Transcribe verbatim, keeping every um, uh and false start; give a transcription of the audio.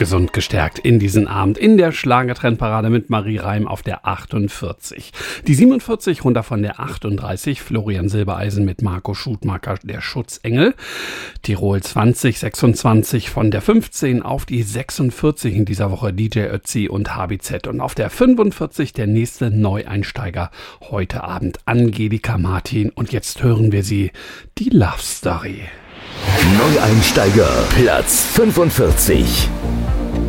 gesund gestärkt in diesen Abend in der Schlagertrendparade mit Marie Reim auf der achtundvierzig. Die siebenundvierzig runter von der achtunddreißig, Florian Silbereisen mit Marco Schutmacher, der Schutzengel. Tirol zwanzig sechsundzwanzig von der fünfzehn auf die sechsundvierzig in dieser Woche D J Ötzi und H B Z. Und auf der fünfundvierzig der nächste Neueinsteiger heute Abend, Angelika Martin. Und jetzt hören wir sie, die Love Story. Neueinsteiger, Platz fünfundvierzig.